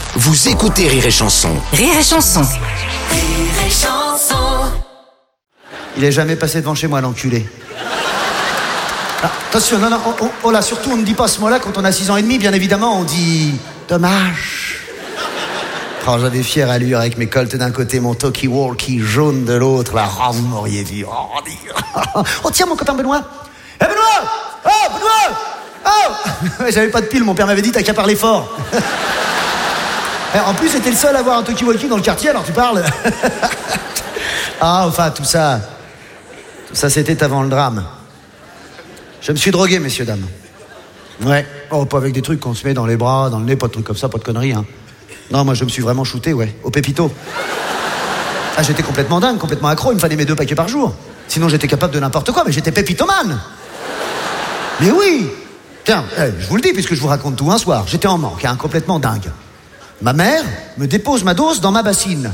Vous écoutez Rire et Chanson. Rire et Chanson. Rire et Chanson. Il est jamais passé devant chez moi, l'enculé. Ah, attention, non, oh là, surtout on ne dit pas ce mot-là quand on a 6 ans et demi, bien évidemment, on dit dommage. Oh, j'avais fière allure avec mes colts d'un côté, mon talkie-walkie jaune de l'autre, là, oh, vous m'auriez vu. Oh, tiens, mon copain Benoît. Hé, Benoît! Oh, Benoît! Oh! J'avais pas de pile, mon père m'avait dit, t'as qu'à parler fort. En plus, c'était le seul à avoir un talkie-walkie dans le quartier, alors tu parles. Ah, enfin, tout ça, c'était avant le drame. Je me suis drogué, messieurs, dames. Ouais. Oh, pas avec des trucs qu'on se met dans les bras, dans le nez, pas de trucs comme ça, pas de conneries, hein. Non, moi, je me suis vraiment shooté, ouais, au pépito. Ah, j'étais complètement dingue, complètement accro, il me fallait mes 2 paquets par jour. Sinon, j'étais capable de n'importe quoi, mais j'étais pépitomane. Mais oui. Tiens, je vous le dis, puisque je vous raconte tout un soir. J'étais en manque, hein, complètement dingue. Ma mère me dépose ma dose dans ma bassine.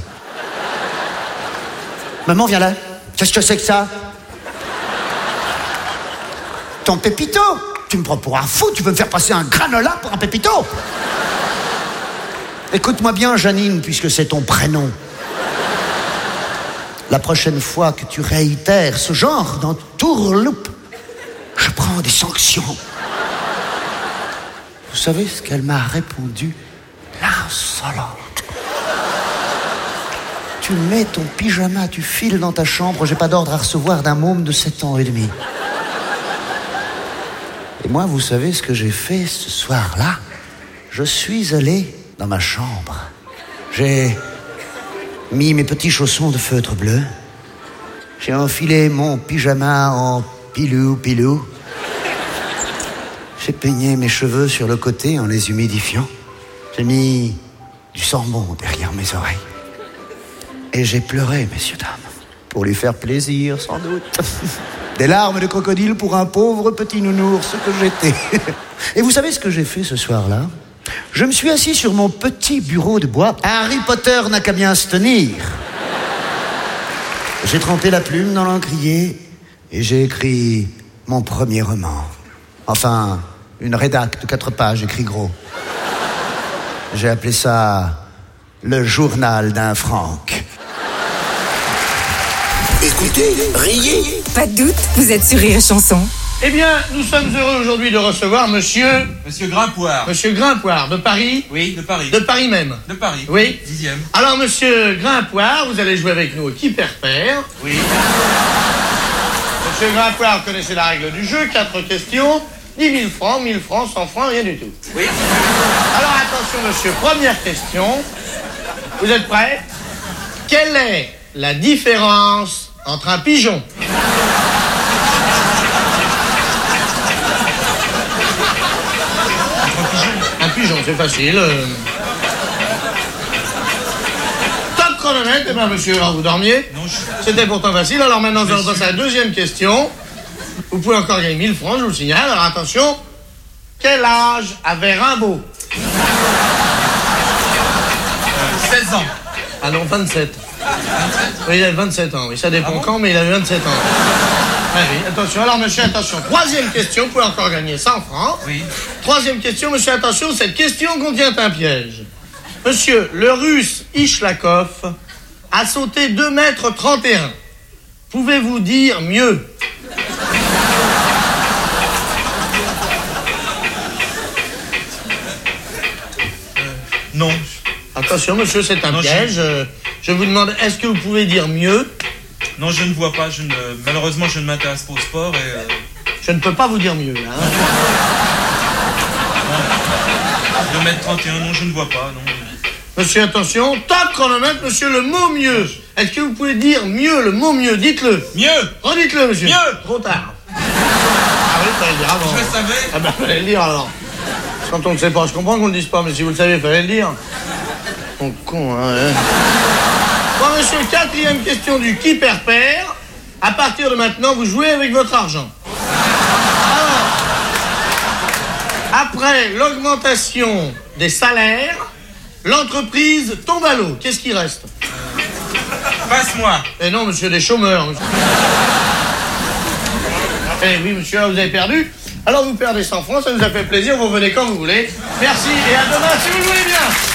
Maman, viens là. Qu'est-ce que c'est que ça? Ton pépito? Tu me prends pour un fou? Tu veux me faire passer un granola pour un pépito? Écoute-moi bien, Janine, puisque c'est ton prénom. La prochaine fois que tu réitères ce genre d'entourloupe, je prends des sanctions. Vous savez ce qu'elle m'a répondu? L'insolente. Tu mets ton pyjama, tu files dans ta chambre, j'ai pas d'ordre à recevoir d'un môme de 7 ans et demi. Et moi, vous savez ce que j'ai fait ce soir-là? Je suis allé dans ma chambre. J'ai mis mes petits chaussons de feutre bleu. J'ai enfilé mon pyjama en pilou. J'ai peigné mes cheveux sur le côté en les humidifiant. J'ai mis du sambon derrière mes oreilles. Et j'ai pleuré, messieurs, dames, pour lui faire plaisir, sans doute. Des larmes de crocodile pour un pauvre petit nounours que j'étais. Et vous savez ce que j'ai fait ce soir-là? Je me suis assis sur mon petit bureau de bois. Harry Potter n'a qu'à bien se tenir. J'ai trempé la plume dans l'encrier et j'ai écrit mon premier roman. Enfin, une rédac de 4 pages, écrit gros. J'ai appelé ça le journal d'un Franck. Écoutez, riez. Pas de doute, vous êtes sur Rire et Chanson. Eh bien, nous sommes heureux aujourd'hui de recevoir Monsieur Grimpoire, de Paris. Oui, de Paris. De Paris même. De Paris. Oui. 10e. Alors, Monsieur Grimpoire, vous allez jouer avec nous au qui perd perd. Oui. Monsieur Grimpoire, vous connaissez la règle du jeu, 4 questions, 10 000 francs, 1000 francs, 100 francs, rien du tout. Oui. Alors, attention, monsieur, première question. Vous êtes prêts? Quelle est la différence entre un pigeon? Un pigeon, c'est facile. Top chronomètre, eh bien, monsieur, alors vous dormiez? Non, C'était pourtant facile. Alors maintenant, nous allons passer à la deuxième question. Vous pouvez encore gagner 1000 francs, je vous le signale. Alors attention. Quel âge avait Rimbaud? 16 ans. Ah non, 27. 27. Oui, il avait 27 ans. Oui, ça dépend quand, mais il avait 27 ans. Ah oui, attention. Alors, monsieur, attention. Troisième question, vous pouvez encore gagner 100 francs. Oui. Troisième question, monsieur, attention, cette question contient un piège. Monsieur, le russe Ishlakov a sauté 2,31 m. Pouvez-vous dire mieux? Non. Attention, monsieur, c'est un Non, piège. Je vous demande, est-ce que vous pouvez dire mieux? Non, je ne vois pas. Malheureusement, je ne m'intéresse pas au sport et... Je ne peux pas vous dire mieux, là. 2,31 m, non, je ne vois pas, non. Monsieur, attention, top chronomètre, monsieur, le mot mieux. Est-ce que vous pouvez dire mieux, le mot mieux? Dites-le. Mieux. Redites-le, monsieur. Mieux. Trop tard. Ah oui, fallait le dire avant. Je le savais. Ah ben, fallait le dire, alors. Quand on ne sait pas, je comprends qu'on ne le dise pas, mais si vous le savez, fallait le dire. Bon, con, hein. Bon, monsieur, 4e question du qui perd perd. À partir de maintenant, vous jouez avec votre argent. Alors, après l'augmentation des salaires, l'entreprise tombe à l'eau. Qu'est-ce qui reste? Passe-moi. Eh non, monsieur, des chômeurs. Monsieur. Eh oui, monsieur, là, vous avez perdu. Alors, vous perdez 100 francs, ça nous a fait plaisir. Vous revenez quand vous voulez. Merci et à demain si vous le voulez bien.